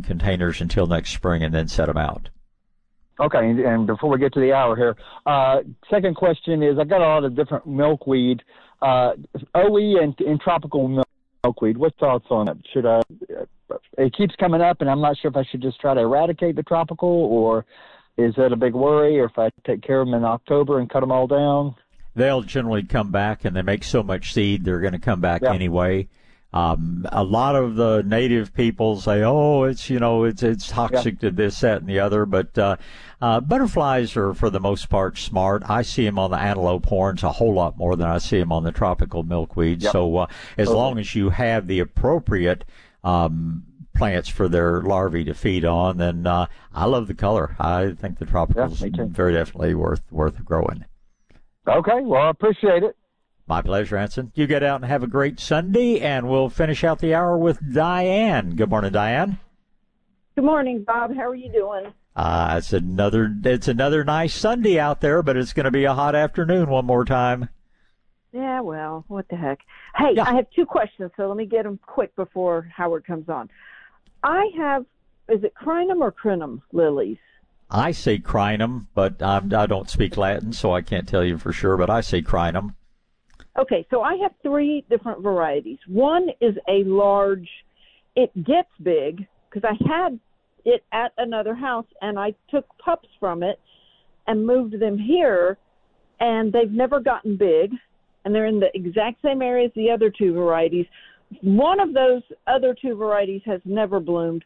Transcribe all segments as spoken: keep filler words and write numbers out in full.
in containers until next spring and then set them out. Okay, and, and before we get to the hour here, uh, second question is, I've got a lot of different milkweed, uh, O E and, and tropical milk, milkweed. What thoughts on it? Should I, it keeps coming up, and I'm not sure if I should just try to eradicate the tropical, or is that a big worry, or if I take care of them in October and cut them all down? They'll generally come back, and they make so much seed, they're going to come back yeah. anyway. Um, a lot of the native people say, oh, it's, you know, it's, it's toxic yeah. to this, that, and the other. But, uh, uh, butterflies are, for the most part, smart. I see them on the antelope horns a whole lot more than I see them on the tropical milkweed. Yep. So, uh, as okay. long as you have the appropriate, um, plants for their larvae to feed on, then, uh, I love the color. I think the tropicals yeah, are very definitely worth, worth growing. Okay. Well, I appreciate it. My pleasure, Anson. You get out and have a great Sunday, and we'll finish out the hour with Diane. Good morning, Diane. Good morning, Bob. How are you doing? Uh, it's another it's another nice Sunday out there, but it's going to be a hot afternoon one more time. Yeah, well, what the heck. Hey, yeah. I have two questions, so let me get them quick before Howard comes on. I have, is it crinum or crinum lilies? I say crinum, but I'm, I don't speak Latin, so I can't tell you for sure, but I say crinum. Okay, so I have three different varieties. One is a large, it gets big, because I had it at another house, and I took pups from it and moved them here, and they've never gotten big, and they're in the exact same area as the other two varieties. One of those other two varieties has never bloomed.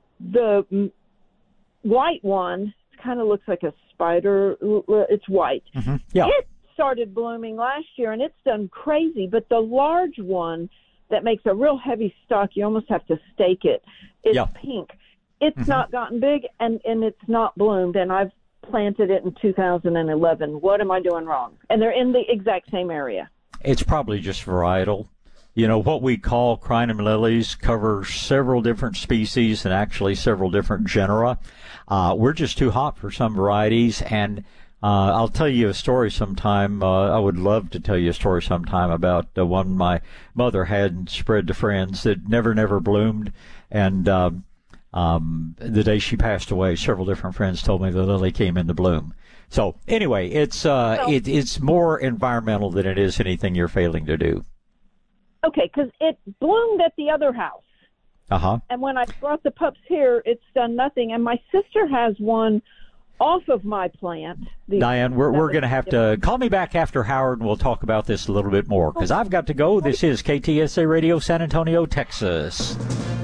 The white one kind of looks like a spider. It's white. Mm-hmm. Yeah. It started blooming last year, and it's done crazy. But the large one that makes a real heavy stalk, you almost have to stake it, it's yeah. pink. It's mm-hmm. not gotten big, and, and it's not bloomed, and I've planted it in two thousand eleven. What am I doing wrong? And they're in the exact same area. It's probably just varietal. You know, what we call crinum lilies cover several different species and actually several different genera. Uh, we're just too hot for some varieties, and Uh, I'll tell you a story sometime. Uh, I would love to tell you a story sometime about uh, one my mother had spread to friends that never, never bloomed. And um, um, the day she passed away, several different friends told me the lily came into bloom. So anyway, it's uh, well, it, it's more environmental than it is anything you're failing to do. Okay, because it bloomed at the other house. Uh-huh. And when I brought the pups here, it's done nothing. And my sister has one off of my plant. The, Diane, we're we're going to have to call me back after Howard, and we'll talk about this a little bit more, because I've got to go. This is K T S A Radio, San Antonio, Texas.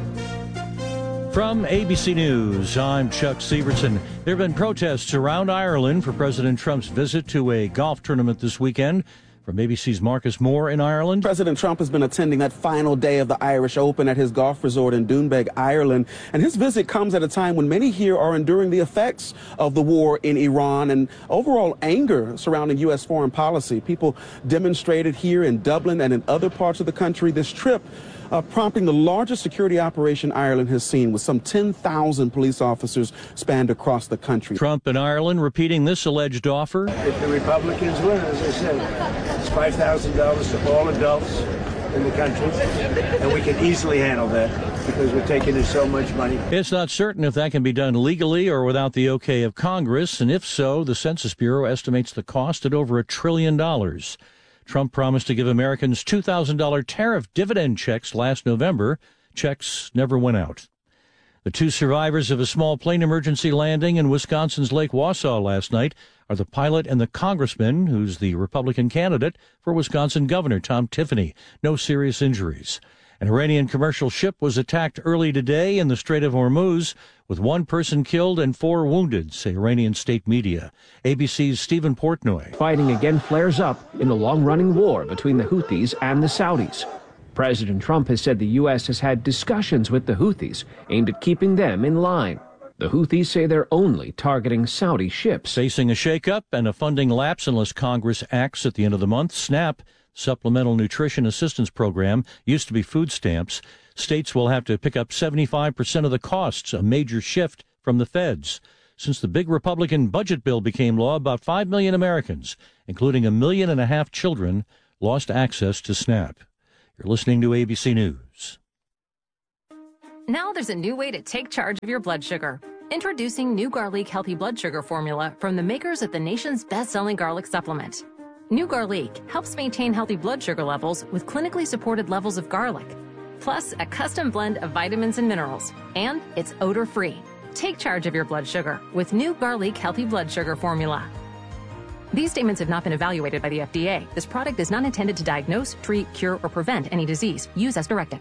From A B C News, I'm Chuck Severson. There have been protests around Ireland for President Trump's visit to a golf tournament this weekend. From A B C's Marcus Moore in Ireland. President Trump has been attending that final day of the Irish Open at his golf resort in Doonbeg, Ireland. And his visit comes at a time when many here are enduring the effects of the war in Iran and overall anger surrounding U S foreign policy. People demonstrated here in Dublin and in other parts of the country this trip, Uh, prompting the largest security operation Ireland has seen, with some ten thousand police officers spanned across the country. Trump in Ireland repeating this alleged offer. If the Republicans win, as I said, it's five thousand dollars to all adults in the country, and we can easily handle that because we're taking in so much money. It's not certain if that can be done legally or without the okay of Congress, and if so, the Census Bureau estimates the cost at over a trillion dollars. Trump promised to give Americans two thousand dollars tariff dividend checks last November. Checks never went out. The two survivors of a small plane emergency landing in Wisconsin's Lake Wausau last night are the pilot and the congressman who's the Republican candidate for Wisconsin Governor, Tom Tiffany. No serious injuries. An Iranian commercial ship was attacked early today in the Strait of Hormuz, with one person killed and four wounded, say Iranian state media. A B C's Stephen Portnoy. Fighting again flares up in the long-running war between the Houthis and the Saudis. President Trump has said the U S has had discussions with the Houthis aimed at keeping them in line. The Houthis say they're only targeting Saudi ships. Facing a shakeup and a funding lapse unless Congress acts at the end of the month, SNAP, Supplemental Nutrition Assistance Program, used to be food stamps. States will have to pick up seventy-five percent of the costs, a major shift from the feds. Since the big Republican budget bill became law, about five million Americans, including a million and a half children, lost access to SNAP. You're listening to A B C News. Now there's a new way to take charge of your blood sugar. Introducing New Garlic Healthy Blood Sugar Formula from the makers of the nation's best-selling garlic supplement. New Garlic helps maintain healthy blood sugar levels with clinically supported levels of garlic, plus a custom blend of vitamins and minerals, and it's odor-free. Take charge of your blood sugar with New Garlic Healthy Blood Sugar Formula. These statements have not been evaluated by the F D A. This product is not intended to diagnose, treat, cure, or prevent any disease. Use as directed.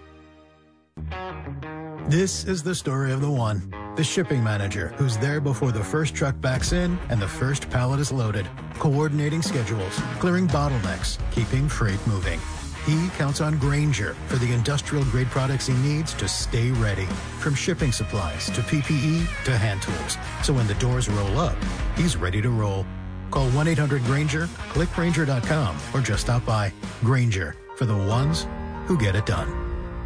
This is the story of the one, the shipping manager, who's there before the first truck backs in and the first pallet is loaded, coordinating schedules, clearing bottlenecks, keeping freight moving. He counts on Grainger for the industrial-grade products he needs to stay ready, from shipping supplies to P P E to hand tools. So when the doors roll up, he's ready to roll. Call one eight hundred Grainger, click Grainger dot com, or just stop by. Grainger, for the ones who get it done.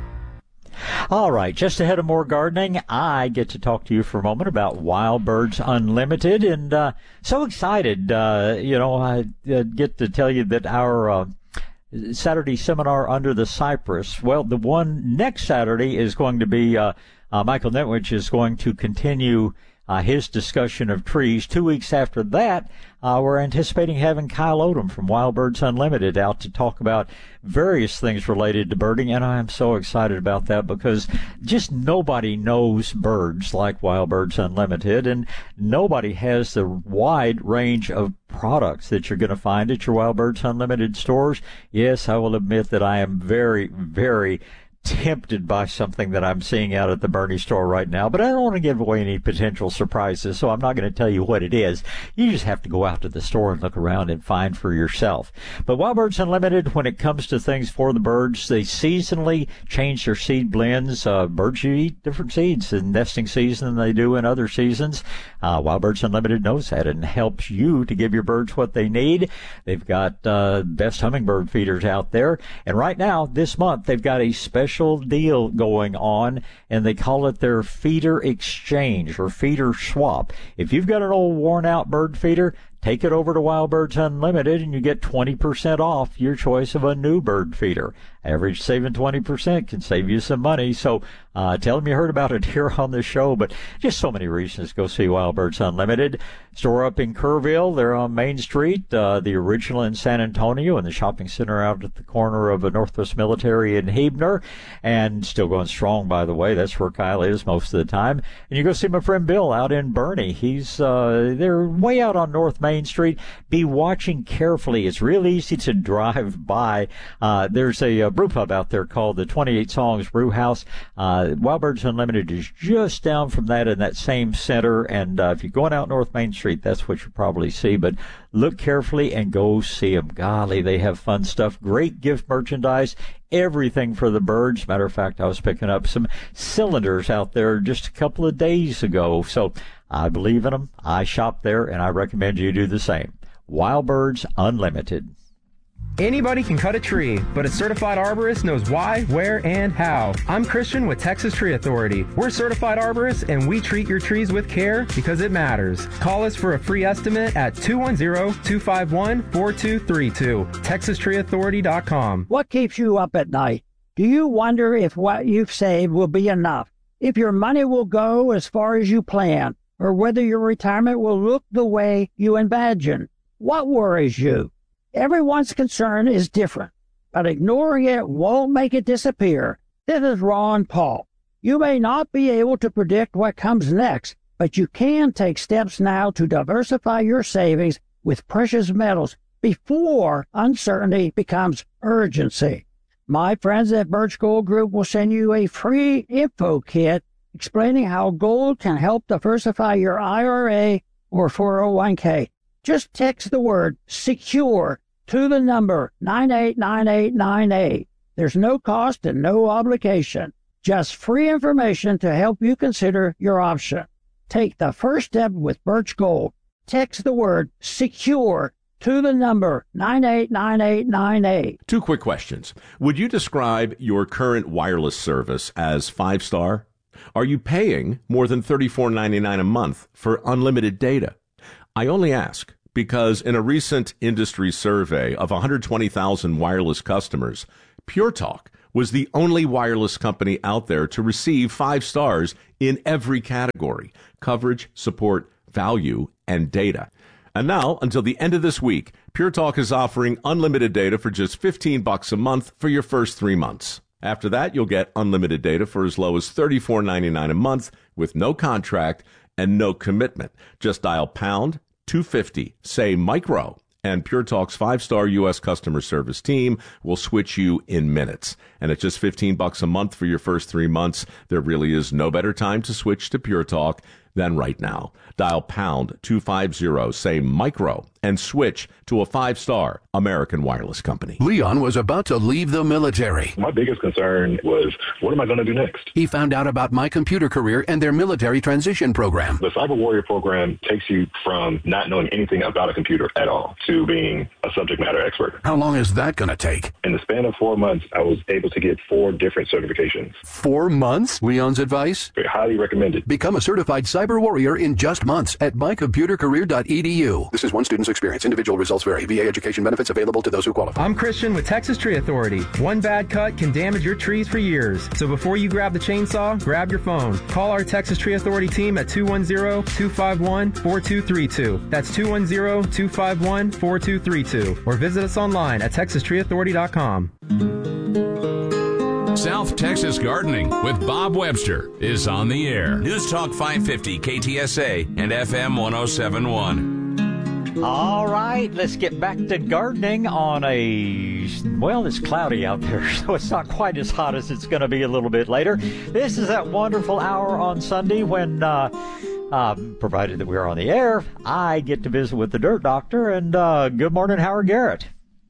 All right, just ahead of more gardening, I get to talk to you for a moment about Wild Birds Unlimited, and uh, so excited. Uh, you know, I uh, get to tell you that our uh, Saturday seminar under the cypress, well, the one next Saturday is going to be, uh, uh, Michael Netwich is going to continue uh, his discussion of trees. Two weeks after that, uh, we're anticipating having Kyle Odom from Wild Birds Unlimited out to talk about various things related to birding, and I am so excited about that because just nobody knows birds like Wild Birds Unlimited, and nobody has the wide range of products that you're going to find at your Wild Birds Unlimited stores. Yes, I will admit that I am very, very tempted by something that I'm seeing out at the Bernie store right now, but I don't want to give away any potential surprises, so I'm not going to tell you what it is. You just have to go out to the store and look around and find for yourself. But Wild Birds Unlimited, when it comes to things for the birds, they seasonally change their seed blends. Uh, birds eat different seeds in nesting season than they do in other seasons. Uh, Wild Birds Unlimited knows that and helps you to give your birds what they need. They've got uh, best hummingbird feeders out there, and right now, this month, they've got a special deal going on, and they call it their feeder exchange or feeder swap. If you've got an old worn out bird feeder, take it over to Wild Birds Unlimited and you get twenty percent off your choice of a new bird feeder. Average saving twenty percent can save you some money. So uh, tell them you heard about it here on the show, but just so many reasons to go see Wild Birds Unlimited. Store up in Kerrville. They're on Main Street, uh, the original in San Antonio, and the shopping center out at the corner of a Northwest Military in Hebner. And still going strong, by the way. That's where Kyle is most of the time. And you go see my friend Bill out in Bernie. He's uh, they're way out on North Main Street. Be watching carefully. It's real easy to drive by. Uh, there's a, a brew pub out there called the twenty-eight Songs Brew House. Uh, Wild Birds Unlimited is just down from that in that same center. And uh, if you're going out North Main Street, that's what you'll probably see. But look carefully and go see them. Golly, they have fun stuff. Great gift merchandise. Everything for the birds. Matter of fact, I was picking up some cylinders out there just a couple of days ago. So I believe in them. I shop there, and I recommend you do the same. Wild Birds Unlimited. Anybody can cut a tree, but a certified arborist knows why, where, and how. I'm Christian with Texas Tree Authority. We're certified arborists, and we treat your trees with care because it matters. Call us for a free estimate at two one zero, two five one, four two three two. texas tree authority dot com. What keeps you up at night? Do you wonder if what you've saved will be enough? If your money will go as far as you plan? Or whether your retirement will look the way you imagine? What worries you? Everyone's concern is different, but ignoring it won't make it disappear. This is Ron Paul. You may not be able to predict what comes next, but you can take steps now to diversify your savings with precious metals before uncertainty becomes urgency. My friends at Birch Gold Group will send you a free info kit explaining how gold can help diversify your I R A or four oh one k. Just text the word SECURE to the number nine eight nine eight nine eight. There's no cost and no obligation. Just free information to help you consider your option. Take the first step with Birch Gold. Text the word SECURE to the number nine eight nine eight nine eight. Two quick questions. Would you describe your current wireless service as five-star? Are you paying more than thirty-four ninety-nine a month for unlimited data? I only ask because in a recent industry survey of one hundred twenty thousand wireless customers, Pure Talk was the only wireless company out there to receive five stars in every category: coverage, support, value, and data. And now, until the end of this week, Pure Talk is offering unlimited data for just fifteen bucks a month for your first three months. After that, you'll get unlimited data for as low as thirty-four ninety-nine a month with no contract and no commitment. Just dial pound two fifty, say micro, and Pure Talk's five-star U S customer service team will switch you in minutes. And at just fifteen bucks a month for your first three months, there really is no better time to switch to Pure Talk than right now. Dial pound two fifty, say micro, and switch to a five-star American wireless company. Leon was about to leave the military. My biggest concern was, what am I going to do next? He found out about My Computer Career and their military transition program. The Cyber Warrior program takes you from not knowing anything about a computer at all to being a subject matter expert. How long is that going to take? In the span of four months, I was able to get four different certifications. Four months? Leon's advice? Very highly recommended. Become a certified Cyber Warrior in just months at my computer career dot e d u. This is one student's experience. Individual results vary. V A education benefits available to those who qualify. I'm Christian with Texas Tree Authority. One bad cut can damage your trees for years. So before you grab the chainsaw, grab your phone. Call our Texas Tree Authority team at two one zero, two five one, four two three two. That's two one zero, two five one, four two three two. Or visit us online at texas tree authority dot com. South Texas Gardening with Bob Webster is on the air. News Talk five fifty K T S A and F M one oh seven point one. All right, let's get back to gardening on a, well, it's cloudy out there, so it's not quite as hot as it's going to be a little bit later. This is that wonderful hour on Sunday when, uh, uh, provided that we're on the air, I get to visit with the Dirt Doctor. And uh, good morning, Howard Garrett.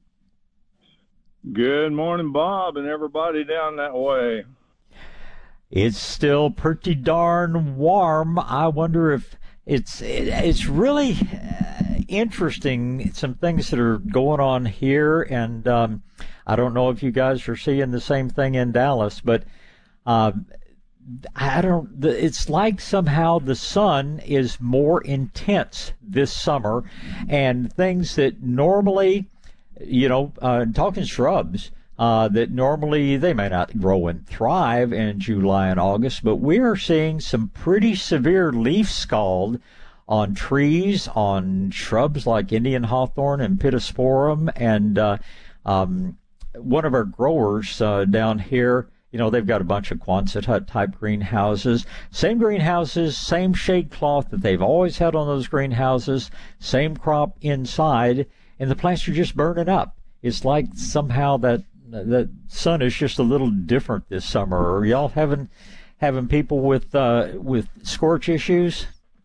Good morning, Bob, and everybody down that way. It's still pretty darn warm. I wonder if it's it's really interesting, some things that are going on here, and um, I don't know if you guys are seeing the same thing in Dallas, but uh, I don't. It's like somehow the sun is more intense this summer, and things that normally, you know, uh, talking shrubs, uh, that normally they may not grow and thrive in July and August, but we are seeing some pretty severe leaf scald on trees, on shrubs like Indian hawthorn and pittosporum. And uh, um, one of our growers uh, down here, you know, they've got a bunch of Quonset hut type greenhouses. Same greenhouses, same shade cloth that they've always had on those greenhouses, same crop inside, and the plants are just burning up. It's like somehow that that sun is just a little different this summer. Are y'all having having people with uh, with scorch issues?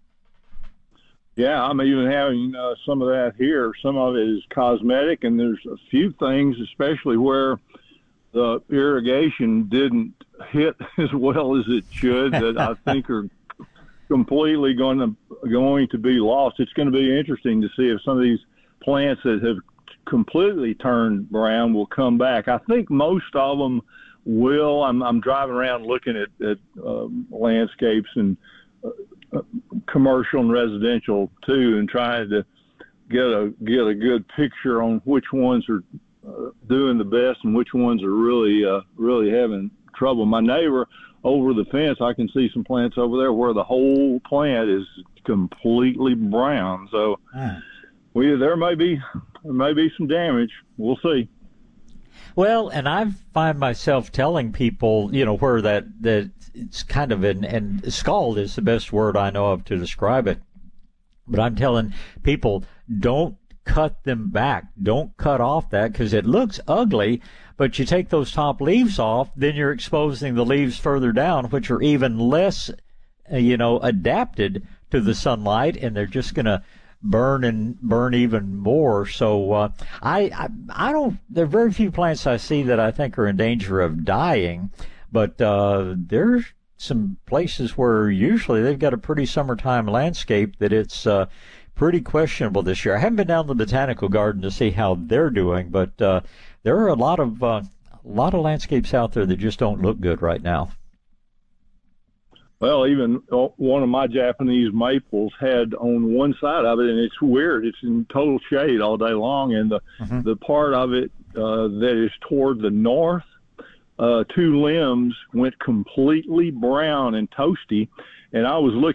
Yeah, I'm even having uh, some of that here. Some of it is cosmetic, and there's a few things, especially where the irrigation didn't hit as well as it should, that I think are completely going to going to be lost. It's going to be interesting to see if some of these plants that have completely turned brown will come back. I think most of them will. I'm, I'm driving around looking at, at um, landscapes and uh, commercial and residential too, and trying to get a get a good picture on which ones are uh, doing the best and which ones are really uh, really having trouble. My neighbor over the fence, I can see some plants over there where the whole plant is completely brown. So. Ah. We, there may be there may be some damage. We'll see. Well, and I find myself telling people, you know, where that, that it's kind of an, and scald is the best word I know of to describe it. But I'm telling people, don't cut them back. Don't cut off that, because it looks ugly, but you take those top leaves off, then you're exposing the leaves further down, which are even less, uh, you know, adapted to the sunlight, and they're just going to burn and burn even more. So uh, I, I I don't. There are very few plants I see that I think are in danger of dying, but uh, there's some places where usually they've got a pretty summertime landscape that it's uh, pretty questionable this year. I haven't been down to the botanical garden to see how they're doing, but uh, there are a lot of uh, a lot of landscapes out there that just don't look good right now. Well, even one of my Japanese maples had on one side of it, and it's weird. It's in total shade all day long, and the mm-hmm. the part of it uh, that is toward the north, uh, two limbs went completely brown and toasty. And I was looking